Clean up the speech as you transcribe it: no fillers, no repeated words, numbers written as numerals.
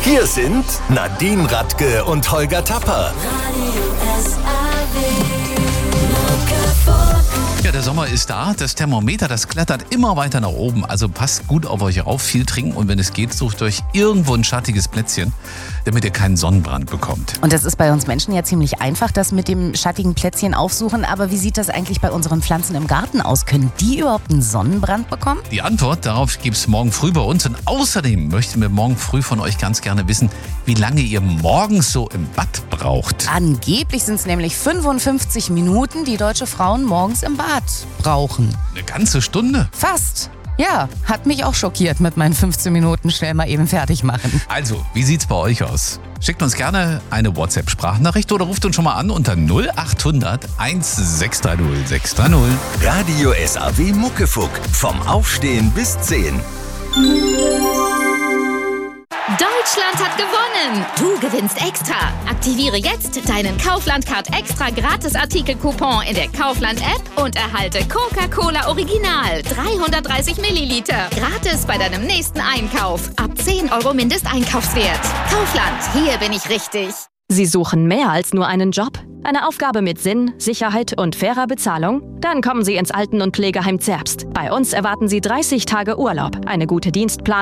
Hier sind Nadine Radke und Holger Tapper. Ja, der Sommer ist da. Das Thermometer, das klettert immer weiter nach oben. Also passt gut auf euch auf, viel trinken und wenn es geht, sucht euch irgendwo ein schattiges Plätzchen, damit ihr keinen Sonnenbrand bekommt. Und das ist bei uns Menschen ja ziemlich einfach, das mit dem schattigen Plätzchen aufsuchen. Aber wie sieht das eigentlich bei unseren Pflanzen im Garten aus? Können die überhaupt einen Sonnenbrand bekommen? Die Antwort darauf gibt es morgen früh bei uns. Und außerdem möchten wir morgen früh von euch ganz gerne wissen, wie lange ihr morgens so im Bad braucht. Angeblich sind es nämlich 55 Minuten, die deutsche Frauen morgens im Bad brauchen. Eine ganze Stunde? Fast. Ja, hat mich auch schockiert mit meinen 15 Minuten schnell mal eben fertig machen. Also, wie sieht's bei euch aus? Schickt uns gerne eine WhatsApp-Sprachnachricht oder ruft uns schon mal an unter 0800 1630 630. Radio SAW Muckefuck. Vom Aufstehen bis 10. Deutschland hat gewonnen! Du gewinnst extra! Aktiviere jetzt deinen Kaufland-Card extra Gratis-Artikel-Coupon in der Kaufland-App und erhalte Coca-Cola Original 330 Milliliter. Gratis bei deinem nächsten Einkauf. Ab 10 € Mindesteinkaufswert. Kaufland, hier bin ich richtig. Sie suchen mehr als nur einen Job? Eine Aufgabe mit Sinn, Sicherheit und fairer Bezahlung? Dann kommen Sie ins Alten- und Pflegeheim Zerbst. Bei uns erwarten Sie 30 Tage Urlaub, eine gute Dienstplanung